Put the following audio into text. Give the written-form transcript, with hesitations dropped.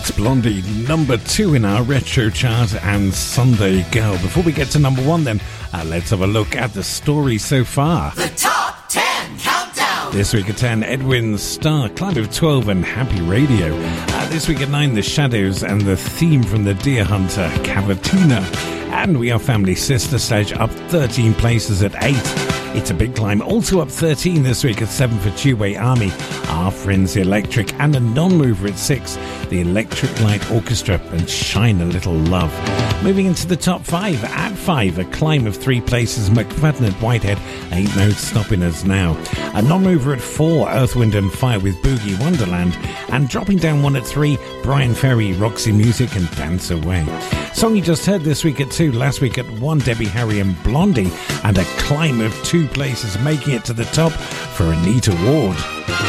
Blondie, number 2 in our retro chart, and Sunday Girl. Before we get to number 1 then, let's have a look at the story so far. The Top 10 Countdown. This week at 10, Edwin Starr, Climb of 12 and Happy Radio. This week at 9, The Shadows and the theme from The Deer Hunter, Cavatina. And We Are Family Sister Sledge up 13 places at 8. It's a Big Climb, also up 13 this week at 7 for Two-Way Army, Our Friends the Electric, and a non-mover at 6, the Electric Light Orchestra and Shine a Little Love. Moving into the top 5, at 5, a climb of 3 places, McFadden at Whitehead, Ain't No Stopping Us Now. A non-mover at 4, Earth, Wind and Fire with Boogie Wonderland, and dropping down 1 at 3, Brian Ferry, Roxy Music and Dance Away. Song you just heard this week at 2, last week at 1, Debbie Harry and Blondie, and a climb of 2 places, making it to the top for Anita Ward.